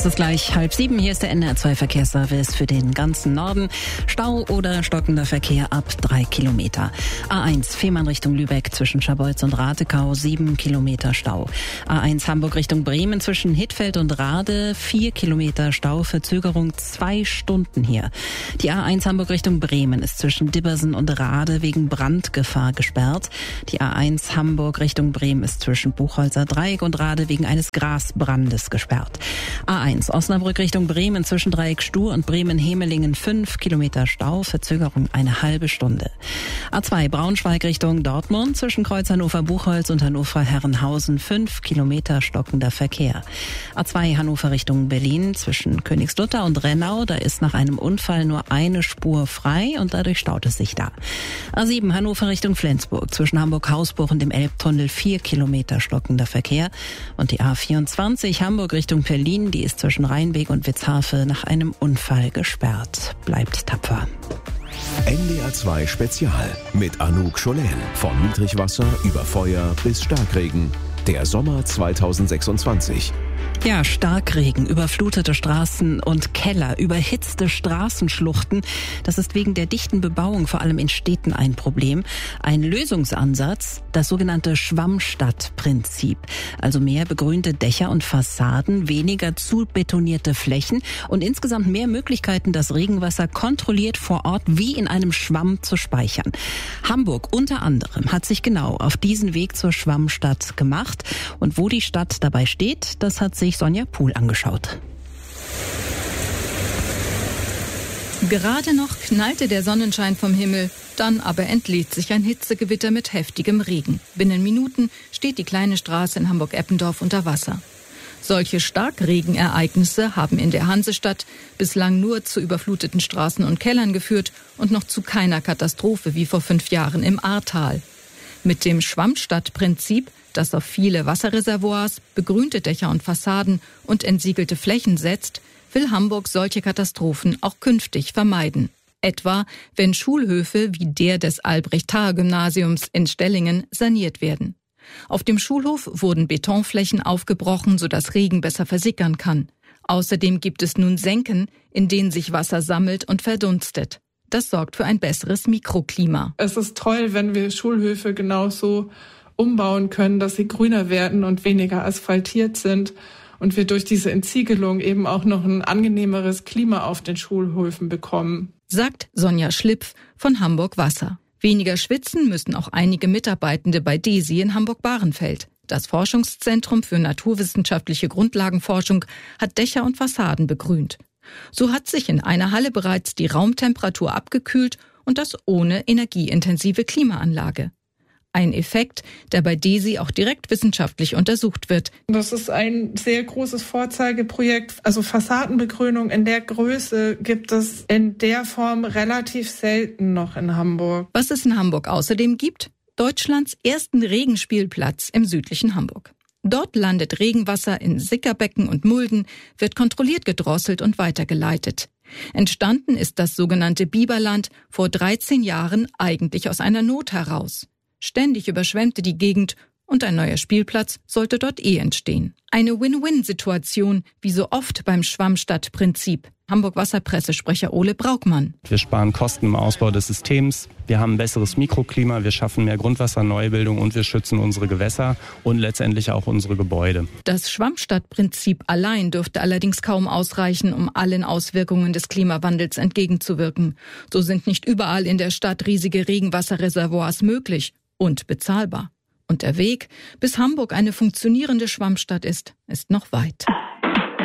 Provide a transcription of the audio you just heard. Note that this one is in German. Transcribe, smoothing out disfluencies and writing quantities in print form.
Es ist gleich 6:30. Hier ist der NDR2 Verkehrsservice für den ganzen Norden. Stau oder stockender Verkehr ab 3 Kilometer. A1 Fehmarn Richtung Lübeck zwischen Scharbeutz und Ratekau 7 Kilometer Stau. A1 Hamburg Richtung Bremen zwischen Hittfeld und Rade 4 Kilometer Stau. Verzögerung 2 Stunden hier. Die A1 Hamburg Richtung Bremen ist zwischen Dibbersen und Rade wegen Brandgefahr gesperrt. Die A1 Hamburg Richtung Bremen ist zwischen Buchholzer Dreieck und Rade wegen eines Grasbrandes gesperrt. A1 Osnabrück Richtung Bremen zwischen Dreieck Stur und Bremen-Hemelingen 5 Kilometer Stau, Verzögerung eine halbe Stunde. A2 Braunschweig Richtung Dortmund zwischen Kreuz Hannover-Buchholz und Hannover-Herrenhausen 5 Kilometer stockender Verkehr. A2 Hannover Richtung Berlin zwischen Königslutter und Rennau, da ist nach einem Unfall nur eine Spur frei und dadurch staut es sich da. A7 Hannover Richtung Flensburg zwischen Hamburg-Hausburg und dem Elbtunnel 4 Kilometer stockender Verkehr. Und die A24 Hamburg Richtung Berlin, die ist zwischen Rheinweg und Witzhafe nach einem Unfall gesperrt. Bleibt tapfer. NDR2 Spezial mit Anouk Scholen. Von Niedrigwasser über Feuer bis Starkregen. Der Sommer 2026. Ja, Starkregen, überflutete Straßen und Keller, überhitzte Straßenschluchten. Das ist wegen der dichten Bebauung vor allem in Städten ein Problem. Ein Lösungsansatz, das sogenannte Schwammstadtprinzip. Also mehr begrünte Dächer und Fassaden, weniger zubetonierte Flächen und insgesamt mehr Möglichkeiten, das Regenwasser kontrolliert vor Ort wie in einem Schwamm zu speichern. Hamburg unter anderem hat sich genau auf diesen Weg zur Schwammstadt gemacht. Und wo die Stadt dabei steht, das hat sich Sonja Pohl angeschaut. Gerade noch knallte der Sonnenschein vom Himmel, dann aber entlädt sich ein Hitzegewitter mit heftigem Regen. Binnen Minuten steht die kleine Straße in Hamburg-Eppendorf unter Wasser. Solche Starkregenereignisse haben in der Hansestadt bislang nur zu überfluteten Straßen und Kellern geführt und noch zu keiner Katastrophe wie vor 5 Jahren im Ahrtal. Mit dem Schwammstadtprinzip, das auf viele Wasserreservoirs, begrünte Dächer und Fassaden und entsiegelte Flächen setzt, will Hamburg solche Katastrophen auch künftig vermeiden. Etwa, wenn Schulhöfe wie der des Albrecht-Thaer-Gymnasiums in Stellingen saniert werden. Auf dem Schulhof wurden Betonflächen aufgebrochen, sodass Regen besser versickern kann. Außerdem gibt es nun Senken, in denen sich Wasser sammelt und verdunstet. Das sorgt für ein besseres Mikroklima. Es ist toll, wenn wir Schulhöfe genauso umbauen können, dass sie grüner werden und weniger asphaltiert sind und wir durch diese Entsiegelung eben auch noch ein angenehmeres Klima auf den Schulhöfen bekommen. Sagt Sonja Schlipf von Hamburg Wasser. Weniger schwitzen müssen auch einige Mitarbeitende bei DESI in Hamburg-Bahrenfeld. Das Forschungszentrum für naturwissenschaftliche Grundlagenforschung hat Dächer und Fassaden begrünt. So hat sich in einer Halle bereits die Raumtemperatur abgekühlt und das ohne energieintensive Klimaanlage. Ein Effekt, der bei DESI auch direkt wissenschaftlich untersucht wird. Das ist ein sehr großes Vorzeigeprojekt. Also Fassadenbegrünung in der Größe gibt es in der Form relativ selten noch in Hamburg. Was es in Hamburg außerdem gibt? Deutschlands ersten Regenspielplatz im südlichen Hamburg. Dort landet Regenwasser in Sickerbecken und Mulden, wird kontrolliert gedrosselt und weitergeleitet. Entstanden ist das sogenannte Biberland vor 13 Jahren eigentlich aus einer Not heraus. Ständig überschwemmte die Gegend und ein neuer Spielplatz sollte dort entstehen. Eine Win-Win-Situation, wie so oft beim Schwammstadtprinzip. Hamburg-Wasserpressesprecher Ole Braukmann. Wir sparen Kosten im Ausbau des Systems, wir haben ein besseres Mikroklima, wir schaffen mehr Grundwasserneubildung und wir schützen unsere Gewässer und letztendlich auch unsere Gebäude. Das Schwammstadtprinzip allein dürfte allerdings kaum ausreichen, um allen Auswirkungen des Klimawandels entgegenzuwirken. So sind nicht überall in der Stadt riesige Regenwasserreservoirs möglich und bezahlbar. Und der Weg, bis Hamburg eine funktionierende Schwammstadt ist noch weit.